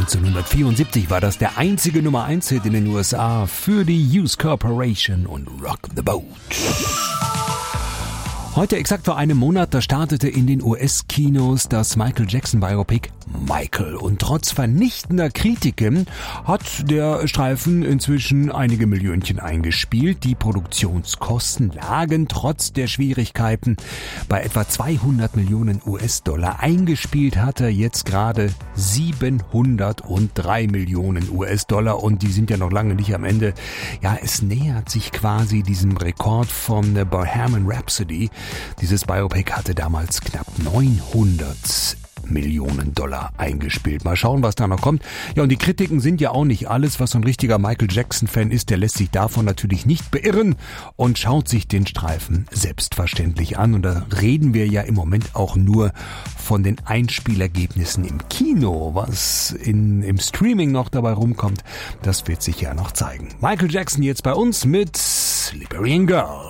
1974 war das der einzige Nummer-1-Hit in den USA für die News Corporation und Rock the Boat. Heute exakt vor einem Monat, da startete in den US-Kinos das Michael Jackson-Biopic Michael. Und trotz vernichtender Kritiken hat der Streifen inzwischen einige Millionchen eingespielt. Die Produktionskosten lagen trotz der Schwierigkeiten bei etwa 200 Millionen US-Dollar. Eingespielt hat er jetzt gerade 703 Millionen US-Dollar und die sind ja noch lange nicht am Ende. Ja, es nähert sich quasi diesem Rekord von Bohemian Rhapsody. Dieses Biopic hatte damals knapp 900 Millionen Dollar eingespielt. Mal schauen, was da noch kommt. Ja, und die Kritiken sind ja auch nicht alles. Was so ein richtiger Michael Jackson-Fan ist, der lässt sich davon natürlich nicht beirren und schaut sich den Streifen selbstverständlich an. Und da reden wir ja im Moment auch nur von den Einspielergebnissen im Kino. Was im Streaming noch dabei rumkommt, das wird sich ja noch zeigen. Michael Jackson jetzt bei uns mit Liberian Girl.